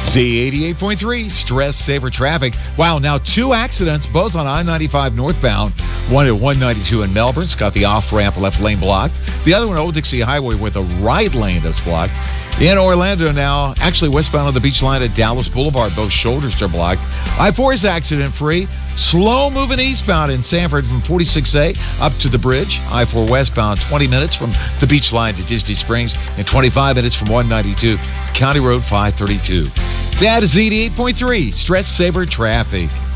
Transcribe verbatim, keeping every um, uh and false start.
Z eighty-eight point three, stress saver traffic. Wow, now two accidents, both on I ninety-five northbound. One at one ninety-two in Melbourne. It's got the off-ramp left lane blocked. The other one, Old Dixie Highway, with a right lane that's blocked. In Orlando now, actually westbound on the beach line at Dallas Boulevard, both shoulders are blocked. I four is accident-free. Slow moving eastbound in Sanford from forty-six A up to the bridge. I four westbound, twenty minutes from the beach line to Disney Springs and twenty-five minutes from one ninety-two, County Road five thirty-two. That is Z eighty-eight point three, stress saver traffic.